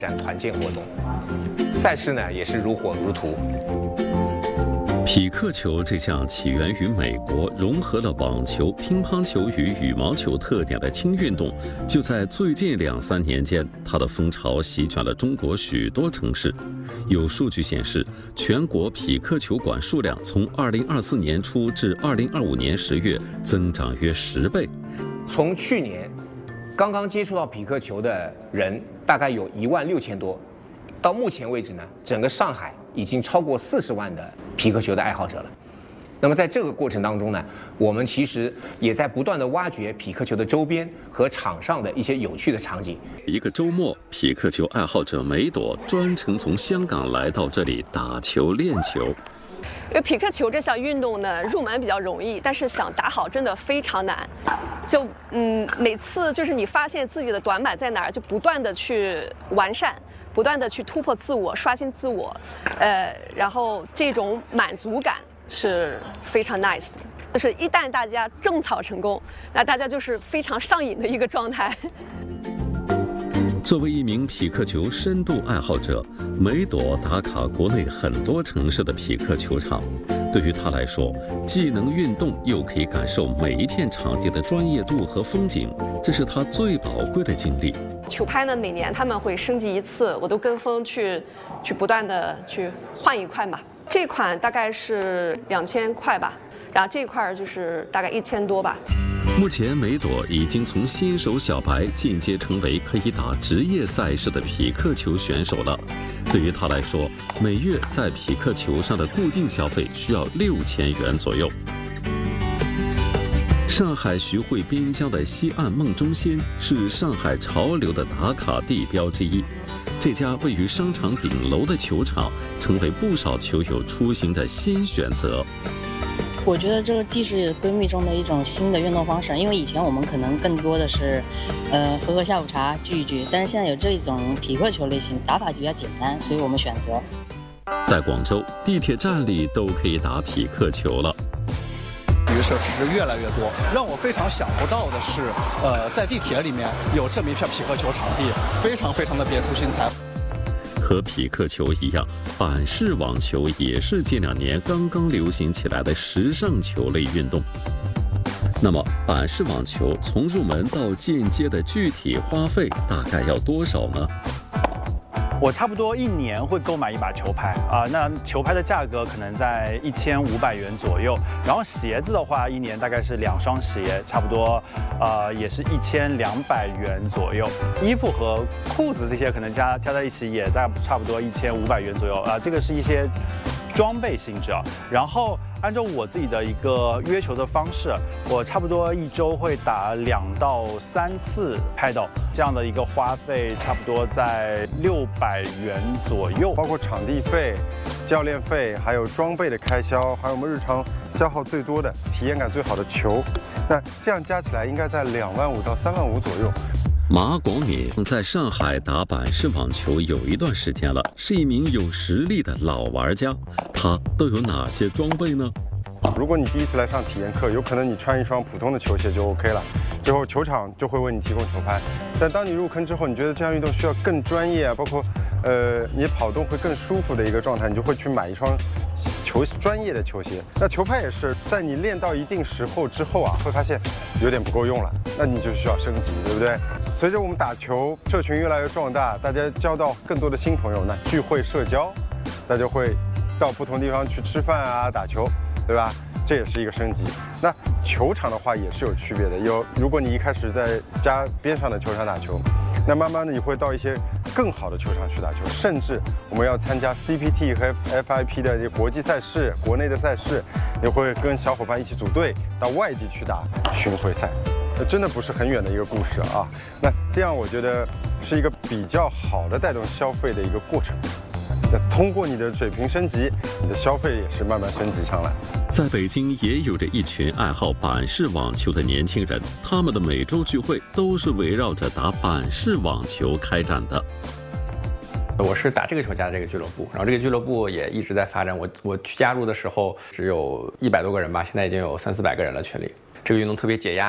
展团建活动，赛事呢也是如火如荼。 匹克球这项起源于美国、融合了网球、乒乓球与羽毛球特点的轻运动，就在最近2-3年间，它的风潮席卷了中国许多城市。有数据显示，全国匹克球馆数量从2024年初至2025年10月增长约10倍。 从去年刚刚接触到匹克球的人大概有16000多，到目前为止呢，整个上海已经超过40万的匹克球的爱好者了。那么在这个过程当中呢，我们其实也在不断的挖掘匹克球的周边和场上的一些有趣的场景。 一个周末，匹克球爱好者梅朵专程从香港来到这里打球练球。 因为匹克球这项运动呢，入门比较容易，但是想打好真的非常难。就每次就是你发现自己的短板在哪儿，就不断的去完善，不断的去突破自我，刷新自我，然后这种满足感是非常 nice 的。就是一旦大家种草成功，那大家就是非常上瘾的一个状态。 作为一名匹克球深度爱好者，梅朵打卡国内很多城市的匹克球场。对于他来说，既能运动，又可以感受每一片场地的专业度和风景，这是他最宝贵的经历。 球拍呢，每年他们会升级一次，我都跟风去不断的去换一块嘛。这款大概是2000块吧，然后这块就是大概1000多吧。 目前，梅朵已经从新手小白进阶成为可以打职业赛事的匹克球选手了。对于他来说，每月在匹克球上的固定消费需要6000元左右。上海徐汇边疆的西岸梦中心是上海潮流的打卡地标之一。这家位于商场顶楼的球场，成为不少球友出行的新选择。 我觉得这个既是闺蜜中的一种新的运动方式，因为以前我们可能更多的是，喝下午茶聚一聚，但是现在有这种匹克球类型，打法就比较简单，所以我们选择。 在广州，地铁站里都可以打匹克球了。 体育设施越来越多，让我非常想不到的是，在地铁里面有这么一片匹克球场地，非常非常的别出心裁。 和匹克球一样，板式网球也是近2年刚刚流行起来的时尚球类运动。那么，板式网球从入门到进阶的具体花费大概要多少呢？ 我差不多1年会购买一把球拍啊，那球拍的价格可能在1500元左右，然后鞋子的话，1年大概是2双鞋，差不多也是1200元左右。衣服和裤子这些可能加在一起也在差不多1500元左右啊，这个是一些装备性质啊。然后按照我自己的一个约球的方式，我差不多1周会打2到3次拍斗，这样的一个花费差不多在600元左右， 包括场地费、教练费，还有装备的开销，还有我们日常消耗最多的、体验感最好的球，那这样加起来应该在25000到35000左右。 马广敏在上海打板式网球有一段时间了，是一名有实力的老玩家。他都有哪些装备呢？ 如果你第一次来上体验课，有可能你穿一双普通的球鞋就 OK 了，之后球场就会为你提供球拍。但当你入坑之后，你觉得这项运动需要更专业啊，包括你跑动会更舒服的一个状态，你就会去买一双专业的球鞋。那球拍也是在你练到一定时候之后啊，会发现有点不够用了，那你就需要升级，对不对？随着我们打球社群越来越壮大，大家交到更多的新朋友，那聚会社交，大家会到不同地方去吃饭啊、打球，对吧？这也是一个升级。那球场的话也是有区别的，如果你一开始在家边上的球场打球，那慢慢的你会到一些更好的球场去打球，甚至我们要参加 CPT 和 FIP 的国际赛事、国内的赛事，你会跟小伙伴一起组队到外地去打巡回赛，那真的不是很远的一个故事啊。那这样我觉得是一个比较好的带动消费的一个过程。那通过你的水平升级，你的消费也是慢慢升级上来。 在北京也有着一群爱好板式网球的年轻人，他们的每周聚会都是围绕着打板式网球开展的。 我是打这个球家的这个俱乐部，然后这个俱乐部也一直在发展。我去加入的时候只有100多个人吧，现在已经有300-400个人了群里。这个运动特别解压，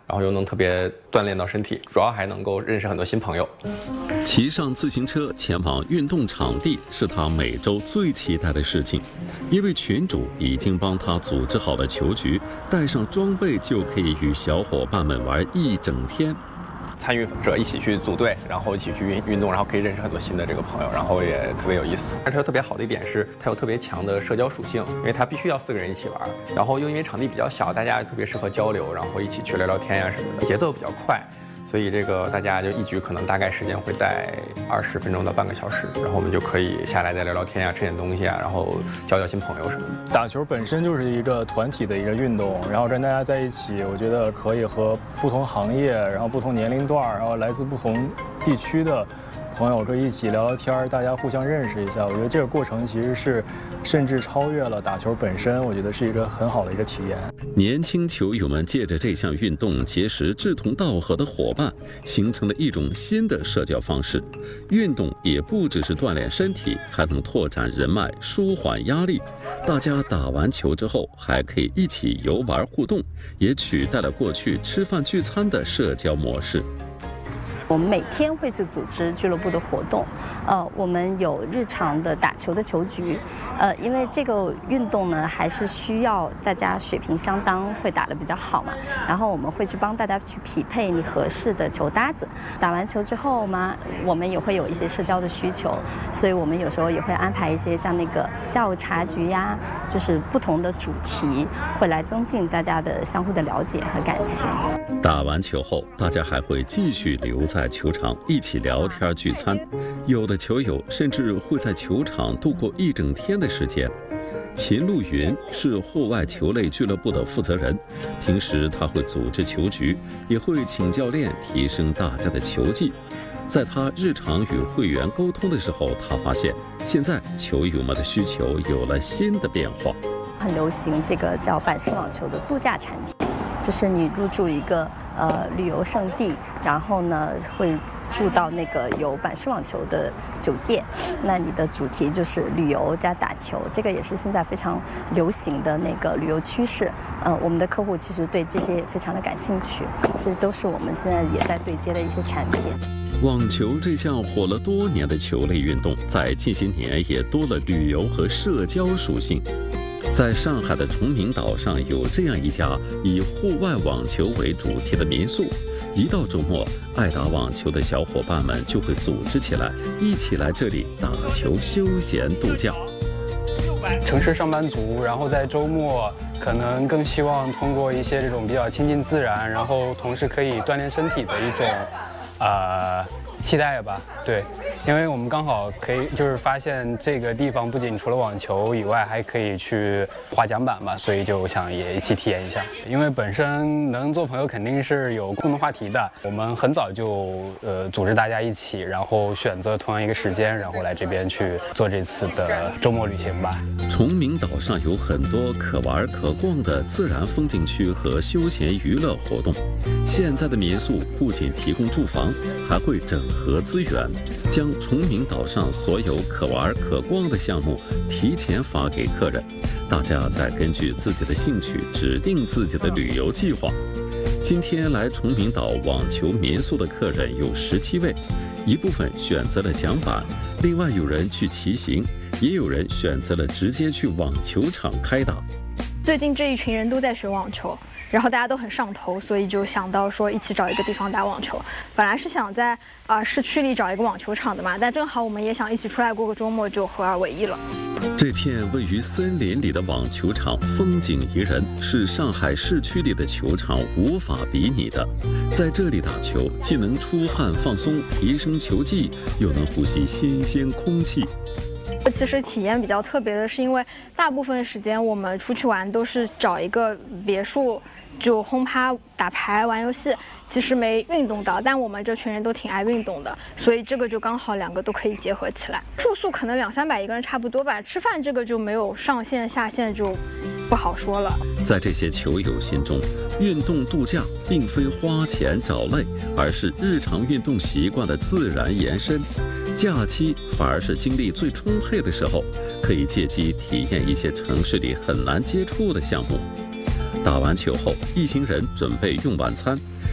然后又能特别锻炼到身体，主要还能够认识很多新朋友。 骑上自行车前往运动场地是他每周最期待的事情，因为群主已经帮他组织好了球局，带上装备就可以与小伙伴们玩一整天。 参与者一起去组队，然后一起去运动，然后可以认识很多新的这个朋友，然后也特别有意思。单车特别好的一点是它有特别强的社交属性，因为它必须要4个人一起玩，然后又因为场地比较小，大家特别适合交流，然后一起去聊聊天呀什么的，节奏比较快。所以这个大家就一局可能大概时间会在20分钟到半个小时，然后我们就可以下来再聊聊天呀，吃点东西啊，然后交新朋友什么的。 打球本身就是一个团体的一个运动，然后跟大家在一起，我觉得可以和不同行业，然后不同年龄段，然后来自不同地区的朋友可以一起聊聊天，大家互相认识一下。我觉得这个过程其实是甚至超越了打球本身，我觉得是一个很好的一个体验。 年轻球友们借着这项运动结识志同道合的伙伴，形成了一种新的社交方式。运动也不只是锻炼身体，还能拓展人脉、舒缓压力。大家打完球之后还可以一起游玩互动，也取代了过去吃饭聚餐的社交模式。 我们每天会去组织俱乐部的活动，我们有日常的打球的球局，因为这个运动呢还是需要大家水平相当，会打得比较好嘛。然后我们会去帮大家去匹配你合适的球搭子。打完球之后嘛，我们也会有一些社交的需求，所以我们有时候也会安排一些像那个下午茶局呀，就是不同的主题，会来增进大家的相互的了解和感情。 打完球后，大家还会继续留在球场一起聊天聚餐，有的球友甚至会在球场度过一整天的时间。秦路云是户外球类俱乐部的负责人，平时他会组织球局，也会请教练提升大家的球技。在他日常与会员沟通的时候，他发现现在球友们的需求有了新的变化。 很流行这个叫板式网球的度假产品，就是你入住一个旅游胜地，然后呢会住到那个有板式网球的酒店，那你的主题就是旅游加打球，这个也是现在非常流行的那个旅游趋势。我们的客户其实对这些也非常的感兴趣，这都是我们现在也在对接的一些产品。 网球这项火了多年的球类运动，在近些年也多了旅游和社交属性。在上海的崇明岛上有这样一家以户外网球为主题的民宿，一到周末，爱打网球的小伙伴们就会组织起来，一起来这里打球休闲度假。 城市上班族，然后在周末可能更希望通过一些这种比较亲近自然，然后同时可以锻炼身体的一种期待吧。对，因为我们刚好可以就是发现这个地方不仅除了网球以外，还可以去滑桨板嘛，所以就想也一起体验一下。因为本身能做朋友肯定是有共同话题的，我们很早就组织大家一起，然后选择同样一个时间，然后来这边去做这次的周末旅行吧。 崇明岛上有很多可玩可逛的自然风景区和休闲娱乐活动。现在的民宿不仅提供住房，还会整合资源，将崇明岛上所有可玩可逛的项目提前发给客人，大家再根据自己的兴趣指定自己的旅游计划。今天来崇明岛网球民宿的客人有17位，一部分选择了桨板，另外有人去骑行，也有人选择了直接去网球场开打。 最近这一群人都在学网球，然后大家都很上头，所以就想到说一起找一个地方打网球。本来是想在市区里找一个网球场的嘛，但正好我们也想一起出来过个周末，就合二为一了。 这片位于森林里的网球场风景宜人，是上海市区里的球场无法比拟的。在这里打球，既能出汗放松，提升球技，又能呼吸新鲜空气。 其实体验比较特别的是，因为大部分时间我们出去玩都是找一个别墅，就轰趴、打牌、玩游戏，其实没运动到。但我们这群人都挺爱运动的，所以这个就刚好两个都可以结合起来。住宿可能200-300一个人差不多吧，吃饭这个就没有上限下限，就不好说了。 在这些球友心中，运动度假并非花钱找累，而是日常运动习惯的自然延伸。假期反而是精力最充沛的时候，可以借机体验一些城市里很难接触的项目。打完球后，一行人准备用晚餐，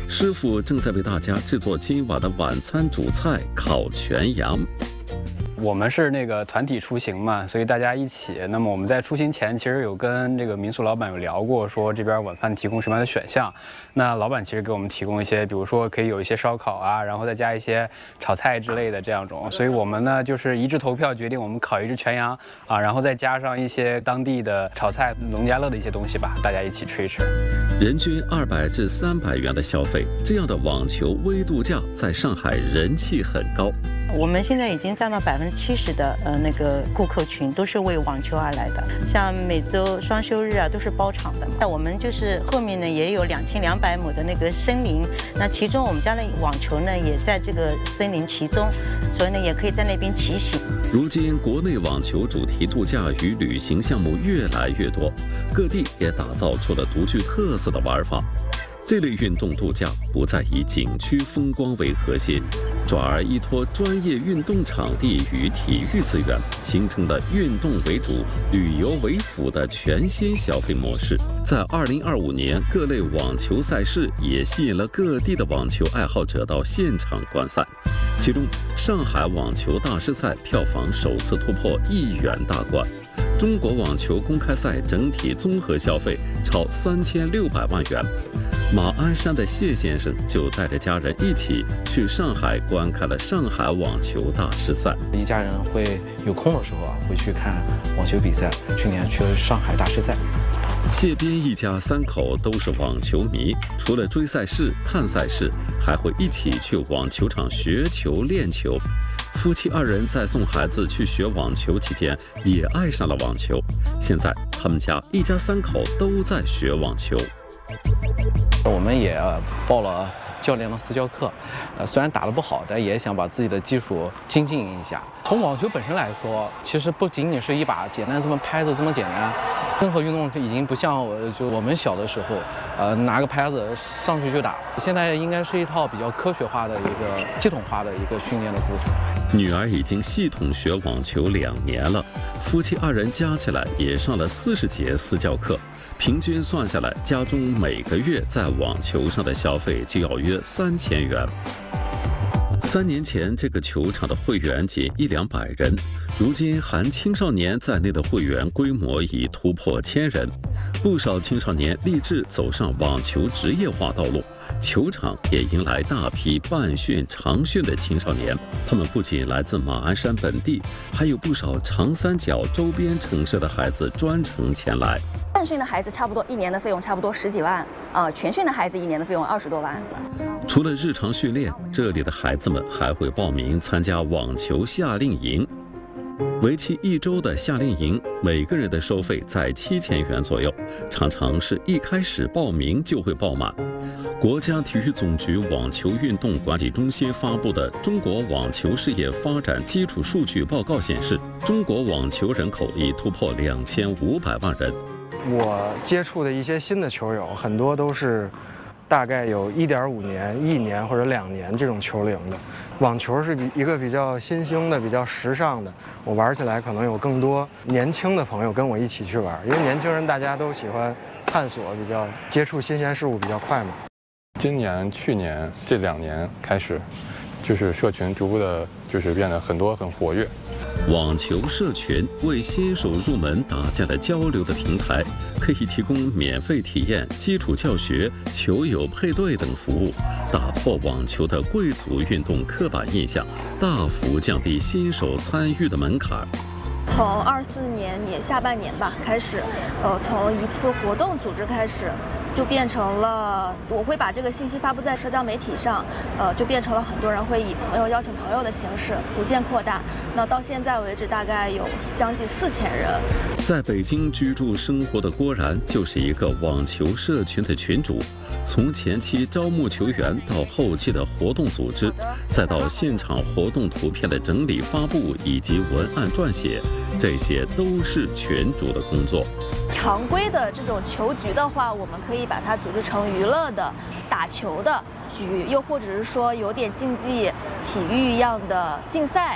师傅正在为大家制作今晚的晚餐主菜烤全羊。 我们是那个团体出行嘛，所以大家一起。那么我们在出行前，其实有跟这个民宿老板有聊过，说这边晚饭提供什么样的选项。那老板其实给我们提供一些，比如说可以有一些烧烤啊，然后再加一些炒菜之类的这样种。所以我们呢就是一致投票决定，我们烤一只全羊啊，然后再加上一些当地的炒菜、农家乐的一些东西吧，大家一起吃一吃。 人均200至300元的消费，这样的网球微度假在上海人气很高。 我们现在已经占到70%的那个顾客群都是为网球而来的，像每周双休日啊都是包场的。那我们就是后面呢也有2200亩的那个森林，那其中我们家的网球呢也在这个森林其中，所以呢也可以在那边骑行。 如今国内网球主题度假与旅行项目越来越多，各地也打造出了独具特色的玩法。这类运动度假不再以景区风光为核心，转而依托专业运动场地与体育资源，形成了运动为主、旅游为辅的全新消费模式。在2025年，各类网球赛事也吸引了各地的网球爱好者到现场观赛。其中，上海网球大师赛票房首次突破1亿元大关。中国网球公开赛整体综合消费超3600万元。马鞍山的谢先生就带着家人一起去上海观看了上海网球大师赛。 一家人会有空的时候会去看网球比赛。去年去了上海大师赛。 谢边一家3口都是网球迷，除了追赛事、看赛事，还会一起去网球场学球、练球。夫妻2人在送孩子去学网球期间，也爱上了网球。现在他们家一家3口都在学网球。 我们也报了教练的私教课，虽然打得不好，但也想把自己的技术精进一下。从网球本身来说，其实不仅仅是一把简单这么拍子这么简单，任何运动已经不像我们小的时候，拿个拍子上去就打。现在应该是一套比较科学化的一个系统化的一个训练的过程。 女儿已经系统学网球2年了，夫妻2人加起来也上了40节私教课。平均算下来，家中每个月在网球上的消费就要约3000元。3年前，这个球场的会员仅100-200人，如今含青少年在内的会员规模已突破1000人。不少青少年立志走上网球职业化道路，球场也迎来大批半训、长训的青少年。他们不仅来自马鞍山本地，还有不少长三角周边城市的孩子专程前来。 半训的孩子差不多1年的费用差不多10几万，全训的孩子1年的费用20多万。 除了日常训练，这里的孩子们还会报名参加网球夏令营。为期1周的夏令营，每个人的收费在7000元左右，常常是一开始报名就会爆满。国家体育总局网球运动管理中心发布的《中国网球事业发展基础数据报告》显示，中国网球人口已突破2500万人。 我接触的一些新的球友，很多都是大概有1.5年、1年或者2年这种球龄的。网球是一个比较新兴的、比较时尚的，我玩起来可能有更多年轻的朋友跟我一起去玩，因为年轻人大家都喜欢探索，比较接触新鲜事物比较快嘛。 今年、去年这2年开始，就是社群逐步的，就是变得很活跃。 网球社群为新手入门搭建了交流的平台，可以提供免费体验、基础教学、球友配对等服务，打破网球的贵族运动刻板印象，大幅降低新手参与的门槛。 从24年下半年吧开始，从一次活动组织开始，就变成了我会把这个信息发布在社交媒体上，就变成了很多人会以朋友邀请朋友的形式逐渐扩大。那到现在为止，大概有将近4000人。 在北京居住生活的郭然就是一个网球社群的群主，从前期招募球员到后期的活动组织，再到现场活动图片的整理发布以及文案撰写，这些都是群主的工作。 常规的这种球局的话，我们可以把它组织成娱乐的、打球的局，又或者是说有点竞技体育一样的竞赛，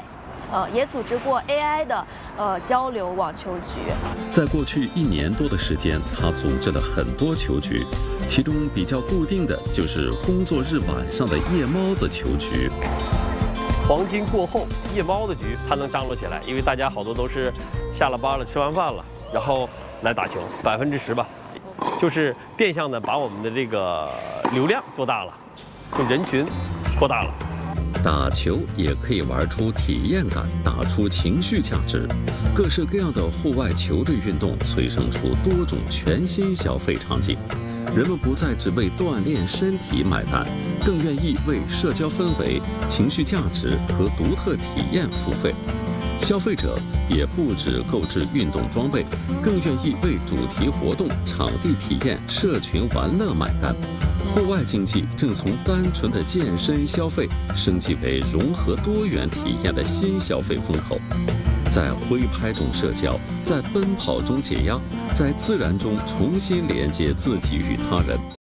也组织过 AI 的交流网球局。 在过去1年多的时间，他组织了很多球局，其中比较固定的就是工作日晚上的夜猫子球局。 黄金过后，夜猫子局它能张罗起来，因为大家好多都是下了班了，吃完饭了，然后来打球，10%吧，就是变相的把我们的这个流量做大了，就人群扩大了。 打球也可以玩出体验感，打出情绪价值。各式各样的户外球类运动催生出多种全新消费场景。人们不再只为锻炼身体买单，更愿意为社交氛围、情绪价值和独特体验付费。消费者也不只购置运动装备，更愿意为主题活动、场地体验、社群玩乐买单。户外竞技正从单纯的健身消费升级为融合多元体验的新消费风口。在挥拍中社交，在奔跑中解压，在自然中重新连接自己与他人。